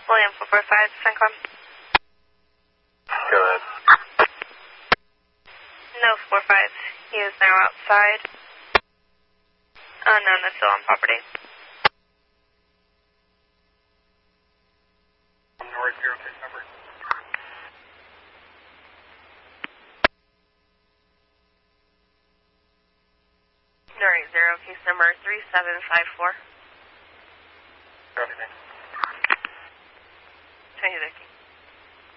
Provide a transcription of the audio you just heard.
William 445, CENTCOM. Go ahead. No 45. He is now outside. Unknown is still on property. North 0 case number. North 0 case number 3754. Copy, thanks.